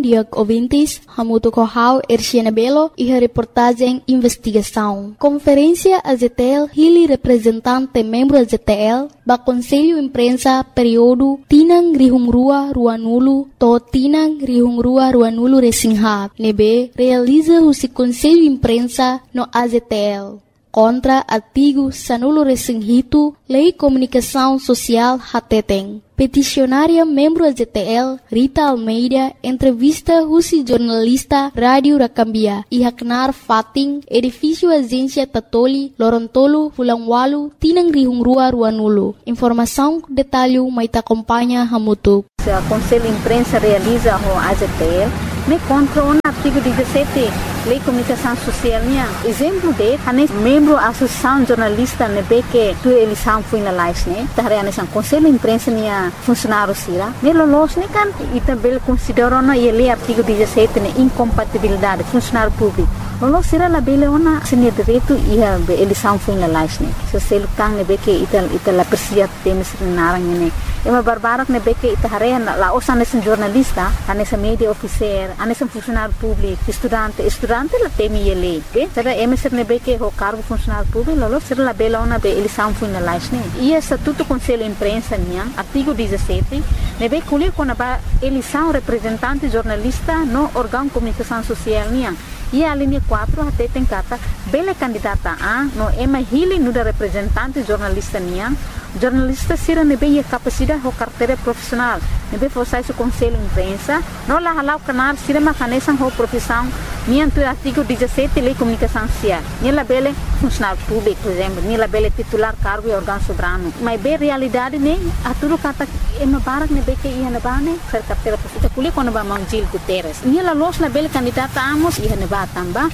dia ouvintes, Hamuto Kohau, Erciana Belo e a reportagem Investigação. Conferência AZTL, Hili representante membro AZTL, ba Conselho Imprensa período Tinang Rihungrua Ruanulu, to Tinang Rihungrua Ruanulu Resinghat, nebe realiza o Conselho Imprensa no AZTL. Contra artigo Sanulo Resinghito, Lei Comunicação Social Hateteng. Peticionária membro AZTL, Rita Almeida, entrevista Rusi jornalista Rádio Rakambia e Haknar Fating, edifício Agência Tatoli, Lorontolo, Fulangwalu, Tinang Rihungrua Ruanulu. Informação, detalhe, maita acompanha Hamutu. O Conselho Imprensa realiza o AZTL, me contra o artigo 17, Lei Comunicação Social. Exemplo de, membro da Associação Jornalista, que tu eleição foi na live, o Conselho Imprensa funcionário sira. Nelo los kan e também considera na lei artigo 17 incompatibilidade funcionário público. Lo sira la bele ona sini direito e a eleição foi na live. Se selo kang que ita la persia temes narang ini. Ema barbarak que ita hare la osa nesse jornalista, nesse media officer, nesse funcionário público, estudante la temi ele. Será emeser que o cargo funcionário público, lo sira la bele ona eleição foi na live. E estatuto Conselho Imprensa artigo 17, nebe colher quando a eleição representante jornalista no órgão de comunicação social e a linha 4 até tem cata bela candidata a no ema hili no da representante jornalista jornalista sira nebe a capacidade ou carteira profissional nebe forçar o Conselho Imprensa no la halau canal sira macanesan ou profissão nianto artigo 17 Lei Comunicação Social nela bela funcionário público por exemplo nela bela titular cargo e órgão soberano mas bem realidade a tudo kata ema barak nebe que ia na bane ser carteira profissional colhe quando ba Mangil Guterres nela los na bela candidata amos ia na tamba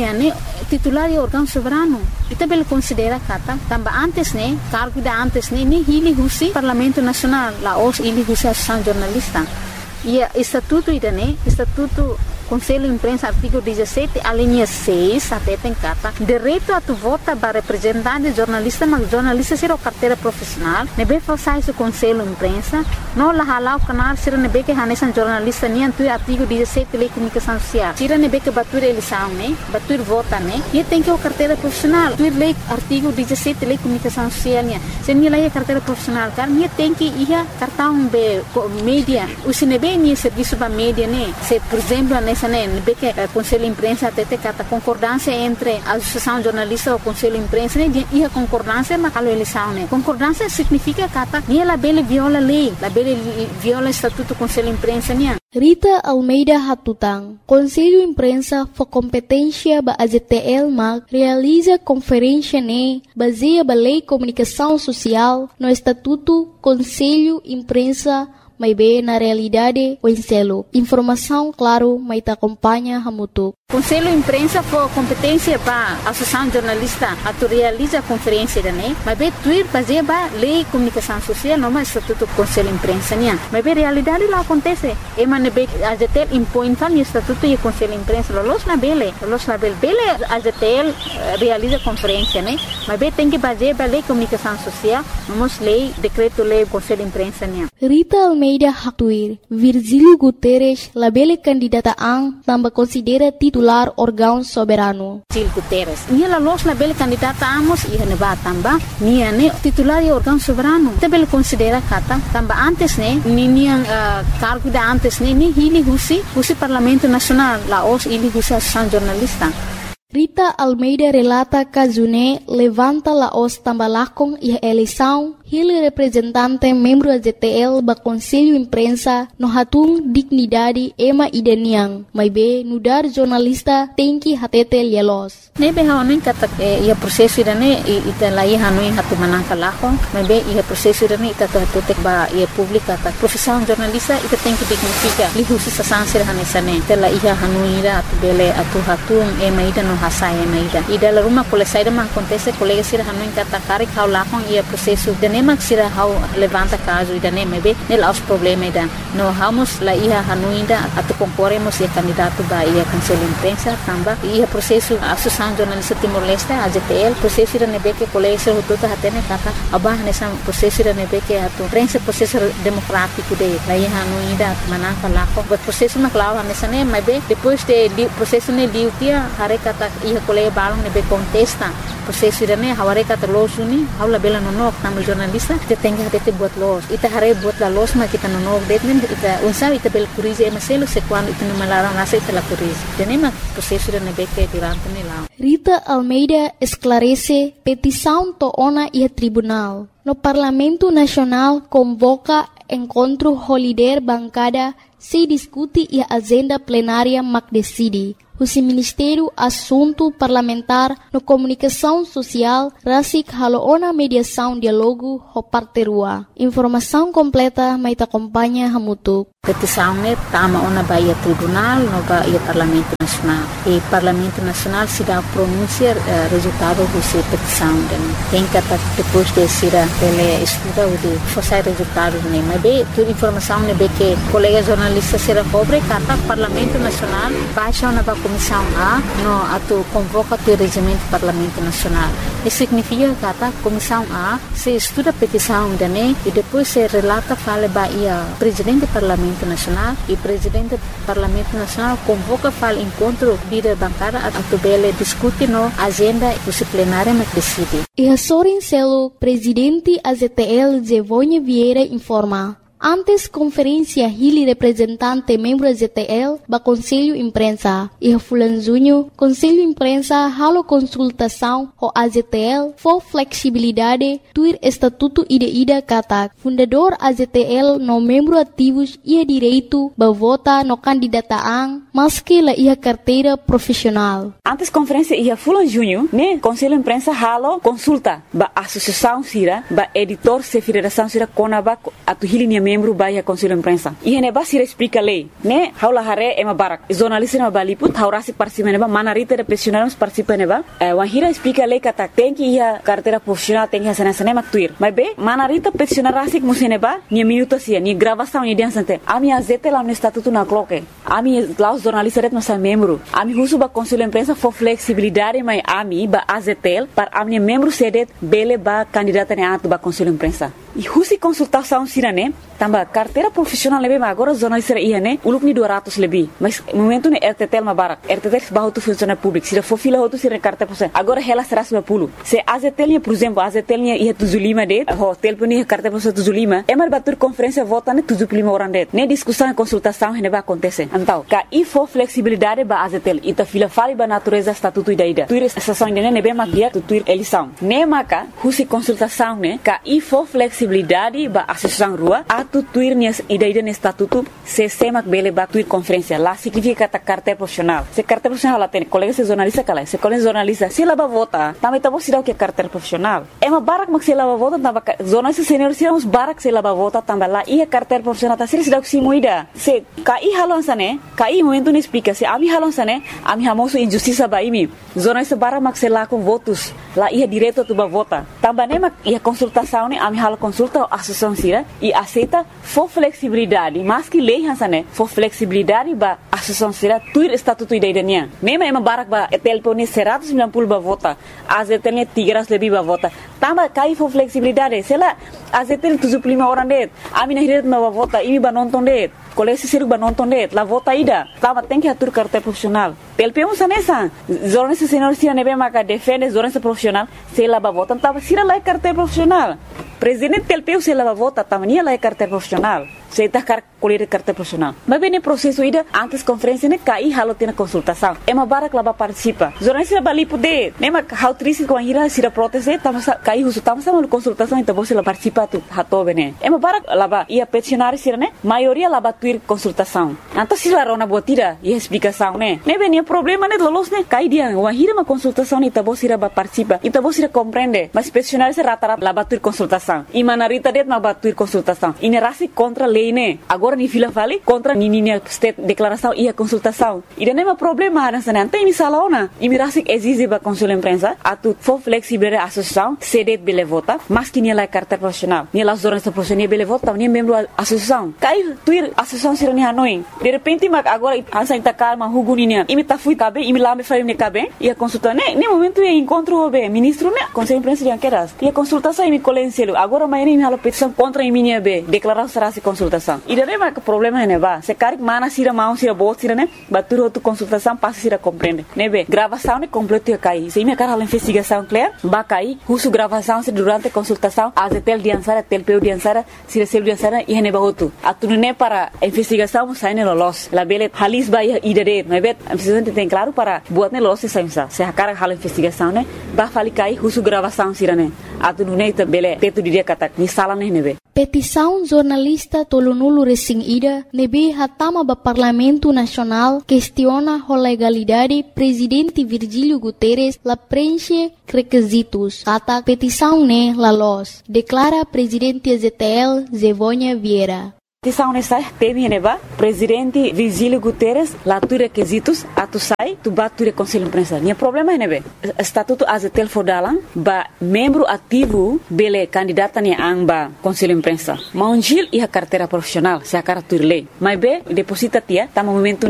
titular e órgão soberano ita bela considera kata tamba antes cargo da antes ni hili husi Parlamento Nacional la os hili husi Associação Jornalista e estatuto estatuto Conselho Imprensa artigo 17 a linha 6 até tem cata direito a tu vota para representante jornalista mas jornalista ser o carteira profissional nebe forçar o Conselho Imprensa não la halau canal ser nebe que hanesan jornalista nem tu artigo 17 Lei Comunicação Social ser nebe que batur eleição batur vota e tem que o carteira profissional tu lei artigo 17 Lei Comunicação Social se nem lei carteira profissional car nem tem que ia cartão be mídia o se nebe nem serviço para mídia se por exemplo que o Conselho Imprensa até cata concordância entre a Associação Jornalista e o Conselho Imprensa e a concordância na eleição concordância significa cata nem ela bele viola lei la bele viola estatuto Conselho Imprensa Rita Almeida Hatutang, Conselho Imprensa for competência ba AZTL mag realiza conferência baseia ba Lei Comunicação Social no Estatuto Conselho Imprensa mas bem na realidade o enselo. Informação, claro, mas te acompanha Hamutu. Conselho Imprensa for competência para a Associação Jornalista a tu realiza a conferência mas bem tuir baseia ba Lei Comunicação Social no mais Estatuto Conselho Imprensa mas bem realidade lá acontece ema nebe AZTL impõe tal Estatuto e Conselho Imprensa los na bele AZTL realiza conferência mas bem tem que baseia ba Lei Comunicação Social no lei decreto lei Conselho Imprensa Rita Almeida Hatuir, Virgílio Guterres, labele candidata também considera titular órgão soberano. Virgílio Guterres, ela los labele candidata amos e neba tamba, titular e órgão soberano. Também considera kata tamba antes cargo da antes ni hili husi Parlamento Nacional, la os hili husi Associação Jornalista. Rita Almeida relata que June levanta la os tambalakong e a eleição Ele representante membro da ZTL ba Conselho Imprensa no hatung dignidade ema idaniang, mas be nudar jornalista tem que hatete lielos. Nebe haonin kata ia proseso idane ita lai hanuin hatu manangka lahong, mas be ia proseso idane ita hatete ba ia publika ta profissão jornalista ita tem que dignifica lihusi sasansir hanesane tela ia hanuira atu bele atu hatung ema ida no hasai ema ida la rumah kolesai da man kontese kolega sir hanuin kata kari kau lahong ia proseso idane nema sira hau levanta caso ida nema be nela os problema ida no vamos la ia hanuinda atu concorremos e candidato ba ia cancela imprensa tamba ia processo associação jornalista Timor-Leste AZTL processo ida nebe que colégio rotota hatene kata abah nessa processo ida nebe que atu prensa processo democrático de la ia hanuinda manaka lako o processo na clava nessa nema be depois de processo ne liutia hare kata ia colégio balong nebe contesta processo ida ne haware kata losuni haula bela nonok tamu jornalista kita tengah dete buat los ita hare buat la los ma kita nonok detmen ita unsa ita bel kurize maselo se quando ita malarang nasa ita la kurize denema processo ida nebe que durante ne la Rita Almeida esclarece petição toona e tribunal. No Parlamento Nacional convoca encontro holiday bancada se discute e a agenda plenária mac decide. O Ministério Assunto Parlamentar no Comunicação Social Rasik Haloona Mediação Dialogo ho Parterua. Informação completa mai acompanha Hamutuk. Petição ne tama ona baia tribunal no baia Parlamento Nacional. E Parlamento Nacional se dá pronúncia resultado dessa petição. Tem que depois de ser ele estuda o de forçar resultados ne. Mas bem, toda informação ne be que colega jornalista será cobre kata Parlamento Nacional baixa ona Comissão A no atu convoca o regimento do Parlamento Nacional. Isso significa que a Comissão A se estuda a petição da NE e depois se relata fala baia presidente do Parlamento Nacional e presidente do Parlamento Nacional convoca fala encontro líder bancada atu bele discute no agenda disciplinária mas decide. E a Sorin Celo, presidente AZTL Zevonha Vieira informa. Antes conferência Hili representante membro ZTL ba Conselho Imprensa e a Fulanzunho Conselho Imprensa halo consultação o AZTL for flexibilidade tuir estatuto ida kata fundador AZTL no membro ativos ia direito ba vota no candidataan maski la ia carteira profissional. Antes conferência ia Fulanzunho ne Conselho Imprensa halo consulta ba associação sira ba editor se federação sira konaba atu Hili membro baia Conselho Imprensa. E ne basira explica lei, né? Haula hare ema barak. Jornalista na baliput, haurasi participa neba, manarita de profissionais participa neba. Wahira explica lei kata tem que ia carteira profissional tem que sana maktuir. Mas be, manarita profissional rasik museneba, ni minuto sia, ni gravação ni dia sante. Ami azete lá no estatuto na cloque. Ami lá os jornalistas ret nossa membro. Ami husu ba Conselho Imprensa for flexibilidade mai ami ba azetel para ami membro sedet bele ba candidata ne atu ba Conselho Imprensa. E husi consultação sirane tamba carteira profissional lebe ma agora jornalista ia ne uluk ni 200 lebih mas momento ne RTTL ma barak RTTL bahu tu funcionário público sira for fila hotu sira carteira profissional agora ela será 10 se AZTL nya por exemplo AZTL nya ia 75 de hotel puni carteira profissional 75 emar batur conferência vota ne 75 orang de ne discussão e consultação ne ba acontece então ka e for flexibilidade ba AZTL ita fila fali ba natureza estatuto ida tuir estação ne be ma dia tuir eleição ne maka husi consultação ne ka e for flexibilidade ba associação rua tu tuir nias ida no estatuto se semak bele ba tuir conferência lá significa ta carteira profissional se carteira profissional lá tem colega se jornalista kala se colega jornalista se lá ba vota também tá você dá o que é carteira profissional é uma barak mak se lá ba vota tamba jornalista senior se uns barak se lá ba vota tamba lá e a carteira profissional tá se dá o que se moida se kai halon sane kai momento não explica se ami halon sane ami hamoso injustiça ba imi jornalista barak mak se lá com votos lá ia direto tu ba vota tamba ne mak ia consultação ne ami halo consulta a associação sira e aceita for flexibilidade mas que lei hansane for flexibilidade ba associação sira tuir estatuto idaiania mesmo ema barak ba telpone 190 ba vota azetelnya 300 lebih ba vota tamba kai for flexibilidade sela azetel 75 orang det amina hiret ba vota imi ba nonton det colégio siru ba nonton det la vota ida tamba tem que atur carteira profissional telpemo sanesa jornalista senior sira nebe maka defende jornalista profissional sela ba vota tamba sira la carteira profissional presidente telpeu se lava vota tamania la carteira profissional se tá colher carteira profissional mas bem no processo ida antes conferência ne cai halo tem consultação é uma barak lava participa jornalista bali poder nema how triste com a ira sira proteste tamo cai uso tamo sama consultação então você la participa tu hato bene é uma barak lava ia peticionário sira ne maioria lava tuir consultação então se la rona botira e explicação ne bem problema ne lolos ne cai dia uma ira uma consultação então você ira participa então você compreende mas peticionário se rata lava tuir consultação e manarita det ma batuir consultação e ne rasi contra lei lei, né? Agora ni fila vale contra nininha state declaração e a consultação. E não é um problema nessa não tem misalaona. E me rasik exige ba consul imprensa atu for flexible associação cede bele vota, mas que ela é carteira profissional. Ni las zonas profissionais bele vota, ni membro associação. Cai tuir associação sirani Hanoi. De repente mas agora ansa intakar ma huguninya. E me tá fui cabe, e me lá me faz me cabe. E a consulta né, nem momento é encontro o ministro né, conselho imprensa de anqueras. E a consultação e me colenselo. Agora mas nem me petição contra a minha be, declarar será se consultação. E daí mas o problema é né ba, se cari mana sira mão sira bot sira né, batur outro consultação passa sira compreende. Né be, gravação né completo ia cair. Se minha cara a investigação clear, ba cair, uso gravação se durante a consultação, a tel diansara, tel peu diansara, sira sel diansara e ne ba outro. Atu né para a investigação sai ne los. La bele halis ba idade, né be, a investigação tem claro para buat ne los se se a cara a investigação né, ba fali cair, uso gravação sira né. Atu né bele teto dia kata ni sala ne be. Petição jornalista Tolonulu Resing Ida nebe hatama ba Parlamento Nacional questiona a legalidade presidente Virgílio Guterres la preenche requisitos. Kata petição ne la los, declara presidente ZTL Zevônia Vieira. Petição nessa teve neba presidente Virgílio Guterres lá tu requisitos atu sai tu bature conselho imprensa. Nia problema é nebe estatuto azetel fodalang ba membro ativo bele candidata ni amba conselho imprensa. Maunjil e a carteira profissional se a cara tu lei. Mas be deposita tia tá momento